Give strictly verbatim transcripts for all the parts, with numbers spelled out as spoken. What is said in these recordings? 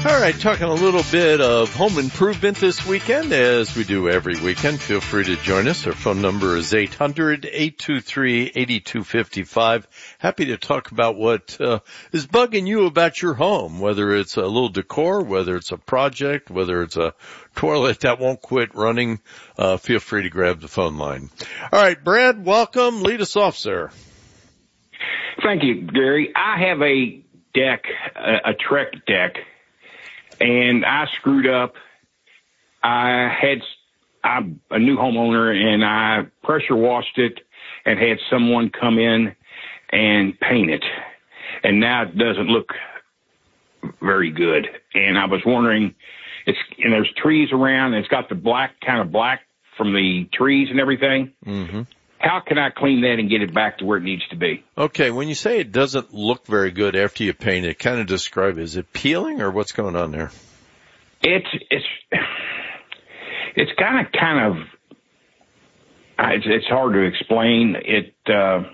All right, talking a little bit of home improvement this weekend, as we do every weekend. Feel free to join us. Our phone number is eight hundred, eight two three, eight two five five. Happy to talk about what uh, is bugging you about your home, whether it's a little decor, whether it's a project, whether it's a toilet that won't quit running. Uh, feel free to grab the phone line. All right, Brad, welcome. Lead us off, sir. Thank you, Gary. I have a deck, a, a Trek deck. And I screwed up. I had, I'm a new homeowner, and I pressure washed it and had someone come in and paint it. And now it doesn't look very good. And I was wondering, it's, and there's trees around, and it's got the black, kind of black from the trees and everything. Mm-hmm. How can I clean that and get it back to where it needs to be? Okay, when you say it doesn't look very good after you paint it, kind of describe it. Is it peeling or what's going on there? It's it's it's kind of kind of it's, it's hard to explain. It uh,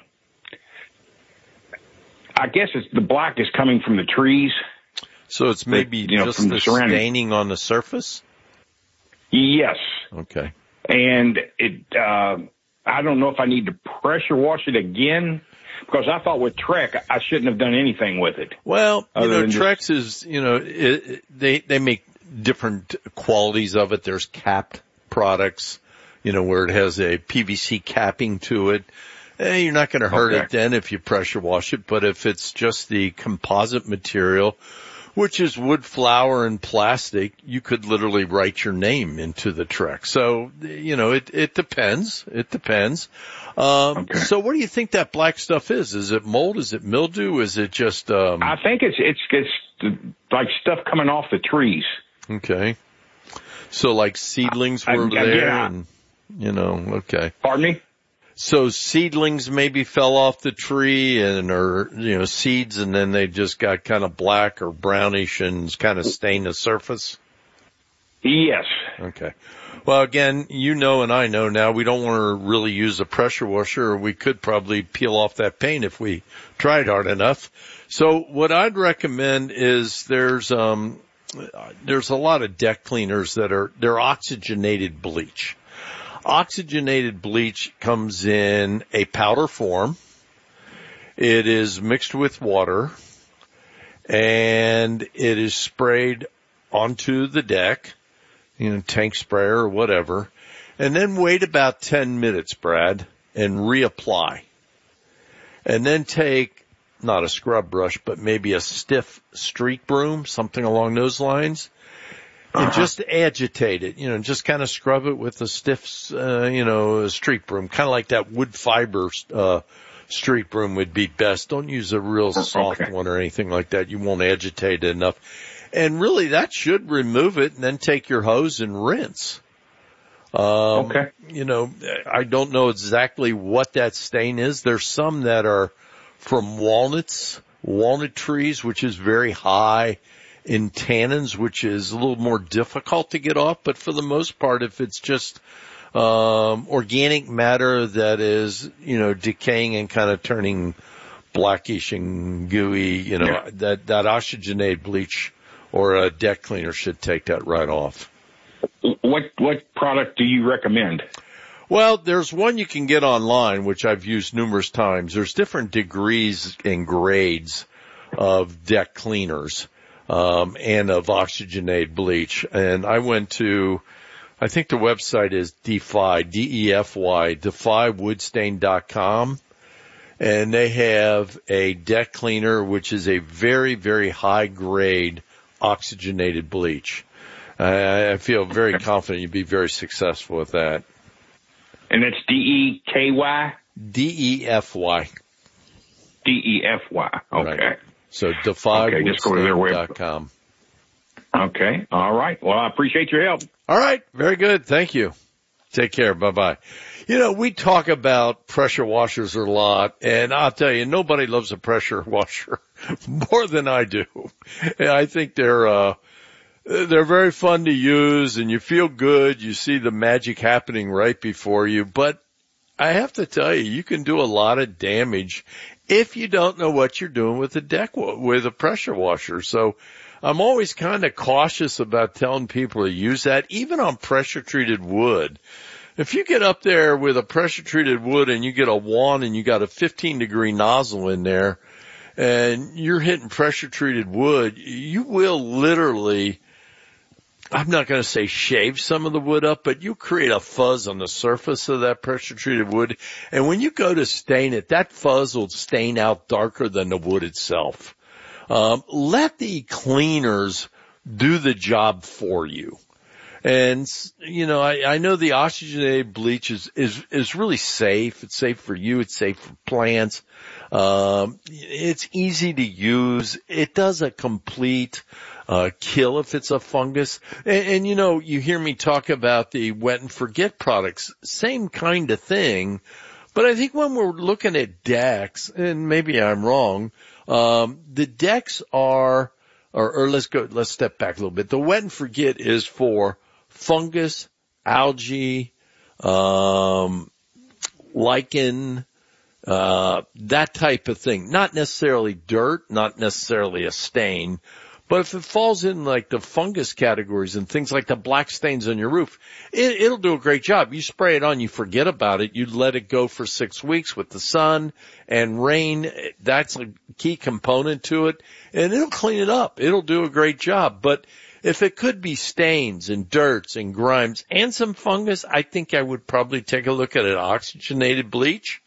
I guess it's the black is coming from the trees. So it's maybe you know, just from the, the surrounding staining on the surface? Yes. Okay. And it. Uh, I don't know if I need to pressure wash it again, because I thought with Trek I shouldn't have done anything with it. Well, you know, Trex just... is, you know, it, they they make different qualities of it. There's capped products, you know, where it has a P V C capping to it. Eh, you're not going to hurt okay. it then if you pressure wash it, but if it's just the composite material, which is wood, flour, and plastic, you could literally write your name into the Trek. So, you know, it, it depends. It depends. Um, okay. So what do you think that black stuff is? Is it mold? Is it mildew? Is it just, um, I think it's, it's, it's like stuff coming off the trees. Okay. So like seedlings were I, I, there yeah. and, you know, okay. Pardon me? So seedlings maybe fell off the tree and, or, you know, seeds, and then they just got kind of black or brownish and kind of stained the surface? Yes. Okay. Well, again, you know and I know now we don't want to really use a pressure washer, or we could probably peel off that paint if we tried hard enough. So what I'd recommend is there's, um, there's a lot of deck cleaners that are, they're oxygenated bleach. Oxygenated bleach comes in a powder form. It is mixed with water, and it is sprayed onto the deck, you know, tank sprayer or whatever, and then wait about ten minutes, Brad, and reapply. And then take, not a scrub brush, but maybe a stiff street broom, something along those lines, and just agitate it, you know, just kind of scrub it with a stiff, uh, you know, street broom, kind of like that wood fiber, uh, street broom would be best. Don't use a real soft okay. one or anything like that. You won't agitate it enough. And really that should remove it, and then take your hose and rinse. Um, okay. You know, I don't know exactly what that stain is. There's some that are from walnuts, walnut trees, which is very high in tannins, which is a little more difficult to get off. But for the most part, if it's just um organic matter that is, you know, decaying and kind of turning blackish and gooey, you know, yeah. that, that oxygenated bleach or a deck cleaner should take that right off. What, what product do you recommend? Well, there's one you can get online, which I've used numerous times. There's different degrees and grades of deck cleaners, um, and of oxygenated bleach. And I went to, I think the website is Defy, D E F Y, defy woodstain dot com. And they have a deck cleaner, which is a very, very high grade oxygenated bleach. I, I feel very confident you'd be very successful with that. And that's D E K Y? D E F Y. D E F Y. Okay. Right. So defy woodstain dot com. Okay. All right. Well, I appreciate your help. All right. Very good. Thank you. Take care. Bye-bye. You know, we talk about pressure washers a lot, and I'll tell you, nobody loves a pressure washer more than I do. And I think they're, uh, they're very fun to use, and you feel good. You see the magic happening right before you. But I have to tell you, you can do a lot of damage if you don't know what you're doing with the deck, with a pressure washer. So I'm always kind of cautious about telling people to use that, even on pressure treated wood. If you get up there with a pressure treated wood and you get a wand and you got a fifteen degree nozzle in there and you're hitting pressure treated wood, you will literally, I'm not going to say shave some of the wood up, but you create a fuzz on the surface of that pressure treated wood. And when you go to stain it, that fuzz will stain out darker than the wood itself. Um, let the cleaners do the job for you. And, you know, I, I know the oxygenated bleach is, is, is really safe. It's safe for you. It's safe for plants. Um, it's easy to use. It does a complete, uh, kill if it's a fungus. And, and, you know, you hear me talk about the wet and forget products. Same kind of thing. But I think when we're looking at decks, and maybe I'm wrong, um, the decks are, or, or let's go, let's step back a little bit. The wet and forget is for fungus, algae, um, lichen, uh, that type of thing. Not necessarily dirt, not necessarily a stain, but if it falls in like the fungus categories and things like the black stains on your roof, it, it'll do a great job. You spray it on, you forget about it, you let it go for six weeks with the sun and rain. That's a key component to it, and it'll clean it up. It'll do a great job. But if it could be stains and dirts and grimes and some fungus, I think I would probably take a look at an oxygenated bleach.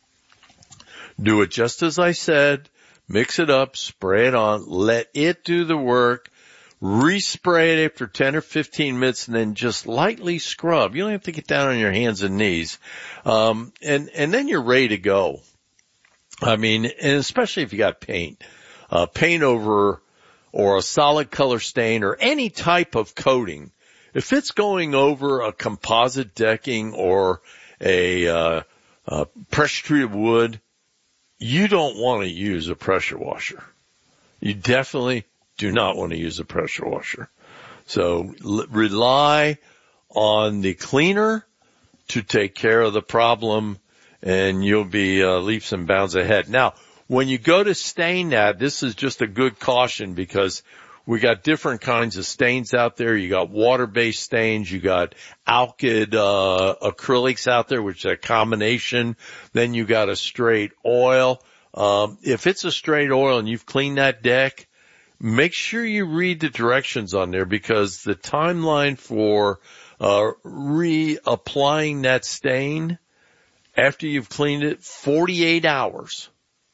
Do it just as I said. Mix it up, spray it on, let it do the work, respray it after ten or fifteen minutes, and then just lightly scrub. You don't have to get down on your hands and knees. Um, and, and then you're ready to go. I mean, and especially if you got paint, uh, paint over or a solid color stain or any type of coating. If it's going over a composite decking or a, uh, uh, pressure treated wood, you don't want to use a pressure washer. You definitely do not want to use a pressure washer. So l- rely on the cleaner to take care of the problem, and you'll be uh, leaps and bounds ahead. Now, when you go to stain that, this is just a good caution because we got different kinds of stains out there. You got water-based stains. You got alkyd uh, acrylics out there, which is a combination. Then you got a straight oil. Um, if it's a straight oil and you've cleaned that deck, make sure you read the directions on there because the timeline for uh reapplying that stain after you've cleaned it, forty-eight hours.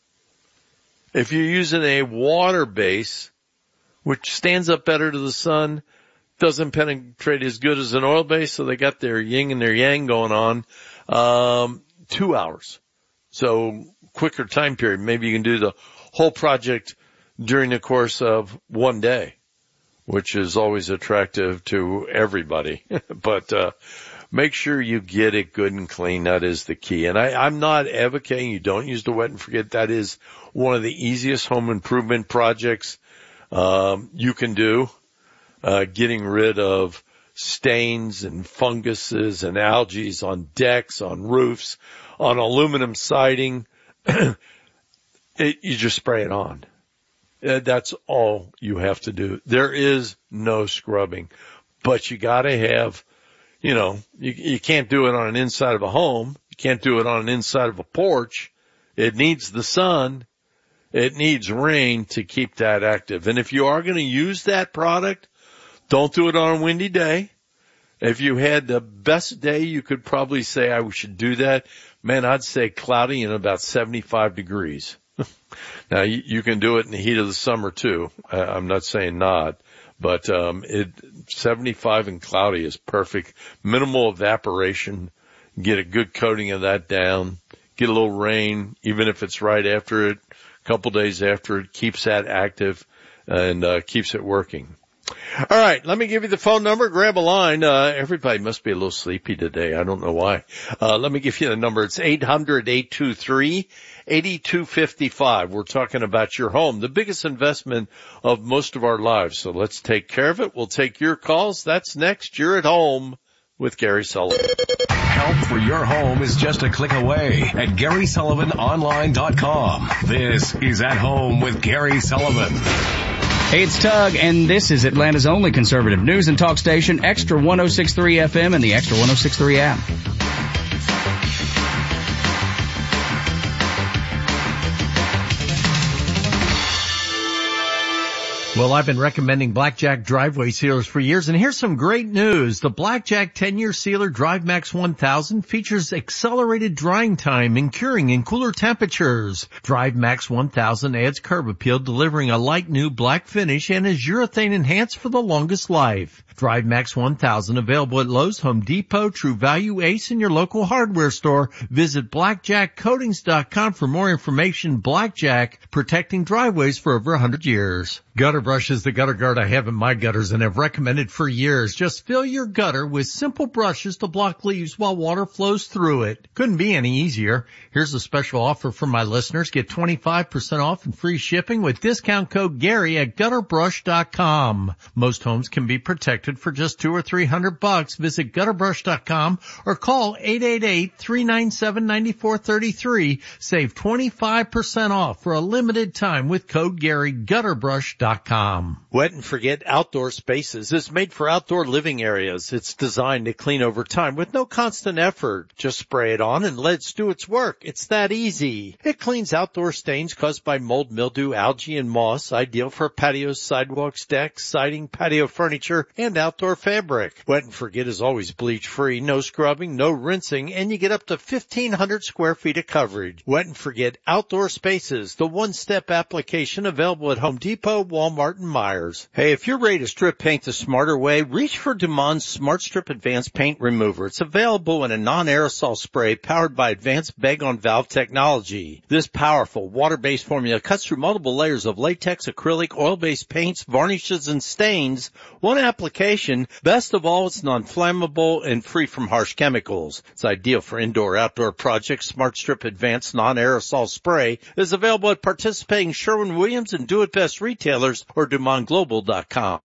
If you're using a water base, which stands up better to the sun, doesn't penetrate as good as an oil base, so they got their yin and their yang going on, um, two hours. So quicker time period. Maybe you can do the whole project during the course of one day, which is always attractive to everybody. But, uh, make sure you get it good and clean. That is the key. And I, I'm not advocating you don't use the wet and forget. That is one of the easiest home improvement projects um, you can do, uh, getting rid of stains and funguses and algae on decks, on roofs, on aluminum siding. it, you just spray it on. Uh, that's all you have to do. There is no scrubbing, but you got to have, you know, you, you can't do it on an inside of a home. You can't do it on an inside of a porch. It needs the sun. It needs rain to keep that active. And if you are going to use that product, don't do it on a windy day. If you had the best day, you could probably say I should do that. Man, I'd say cloudy and about seventy-five degrees. Now you, you can do it in the heat of the summer too. I, I'm not saying not, but, um, it, seventy-five and cloudy is perfect. Minimal evaporation. Get a good coating of that down. Get a little rain, even if it's right after it. Couple days after it, keeps that active and uh, keeps it working. All right, let me give you the phone number. Grab a line. Uh, everybody must be a little sleepy today. I don't know why. Uh, let me give you the number. It's eight hundred, eight two three, eight two five five. We're talking about your home, the biggest investment of most of our lives. So let's take care of it. We'll take your calls. That's next. You're at home. with Gary Sullivan. Help for your home is just a click away at Gary Sullivan Online dot com. This is At Home with Gary Sullivan. Hey, it's Tug, and this is Atlanta's only conservative news and talk station, Extra one oh six point three F M and the Extra one oh six point three app. Well, I've been recommending Blackjack driveway sealers for years, and here's some great news. The Blackjack ten-year sealer DriveMax one thousand features accelerated drying time and curing in cooler temperatures. DriveMax one thousand adds curb appeal, delivering a light new black finish, and is urethane enhanced for the longest life. DriveMax one thousand available at Lowe's, Home Depot, True Value, Ace, and your local hardware store. Visit blackjack coatings dot com for more information. Blackjack, protecting driveways for over one hundred years. Gutter Brush is the gutter guard I have in my gutters and have recommended for years. Just fill your gutter with simple brushes to block leaves while water flows through it. Couldn't be any easier. Here's a special offer for my listeners. Get twenty-five percent off and free shipping with discount code Gary at gutter brush dot com. Most homes can be protected for just two or three hundred bucks. Visit gutter brush dot com or call eight eight eight, three nine seven, nine four three three. Save twenty-five percent off for a limited time with code Gary, gutter brush dot com. Wet and Forget Outdoor Spaces is made for outdoor living areas. It's designed to clean over time with no constant effort. Just spray it on and let it do its work. It's that easy. It cleans outdoor stains caused by mold, mildew, algae, and moss, ideal for patios, sidewalks, decks, siding, patio furniture, and outdoor fabric. Wet and Forget is always bleach-free, no scrubbing, no rinsing, and you get up to fifteen hundred square feet of coverage. Wet and Forget Outdoor Spaces, the one-step application available at Home Depot, Walmart, and Myers. Hey, if you're ready to strip paint the smarter way, reach for Dumon's Smart Strip Advanced Paint Remover. It's available in a non-aerosol spray powered by advanced bag-on-valve technology. This powerful water-based formula cuts through multiple layers of latex, acrylic, oil-based paints, varnishes, and stains. One application. Best of all, it's non-flammable and free from harsh chemicals. It's ideal for indoor-outdoor projects. Smart Strip Advanced Non-Aerosol Spray is available at participating Sherwin-Williams and Do It Best retailers or Dumont Global dot com.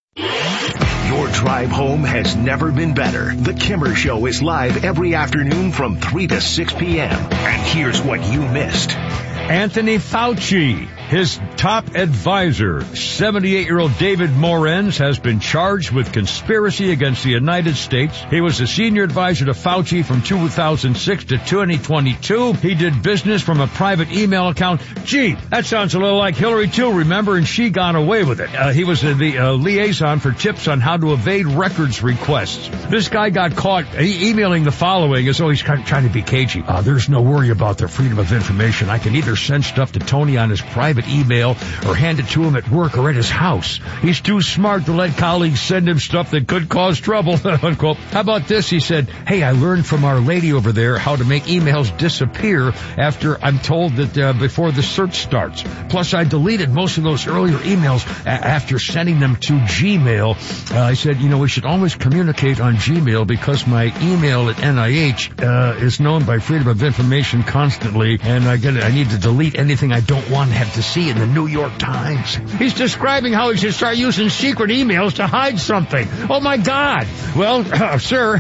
Your drive home has never been better. The Kimmer Show is live every afternoon from three to six p.m. And here's what you missed. Anthony Fauci, his top advisor, seventy-eight-year-old David Morens, has been charged with conspiracy against the United States. He was a senior advisor to Fauci from two thousand six to twenty twenty-two. He did business from a private email account. Gee, that sounds a little like Hillary too, remember? And she got away with it. Uh, he was uh, the uh, liaison for tips on how to evade records requests. This guy got caught e- emailing the following as though he's kind of trying to be cagey. Uh, there's no worry about the freedom of information. I can either send stuff to Tony on his private email or hand it to him at work or at his house. He's too smart to let colleagues send him stuff that could cause trouble. Unquote. How about this? He said, hey, I learned from our lady over there how to make emails disappear after I'm told that uh, before the search starts. Plus, I deleted most of those earlier emails a- after sending them to Gmail. Uh, I said, you know, we should always communicate on Gmail because my email at N I H uh, is known by Freedom of Information constantly, and I get I need to delete anything I don't want to have to see in the New York Times. He's describing how he should start using secret emails to hide something. Oh, my God. Well, uh, sir,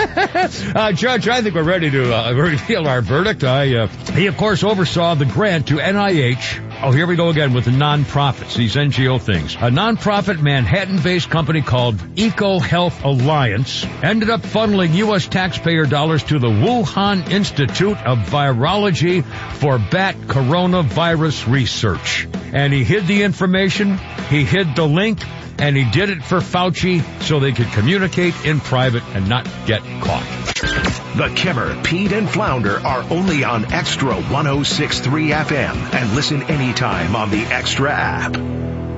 uh, Judge, I think we're ready to uh, reveal our verdict. I, uh, he, of course, oversaw the grant to N I H. Oh, here we go again with the nonprofits, these N G O things. A nonprofit Manhattan-based company called Eco Health Alliance ended up funneling U S taxpayer dollars to the Wuhan Institute of Virology for bat coronavirus research. And he hid the information, he hid the link, and he did it for Fauci so they could communicate in private and not get caught. The Kimmer, Pete, and Flounder are only on Extra one oh six point three F M and listen anytime on the Extra app.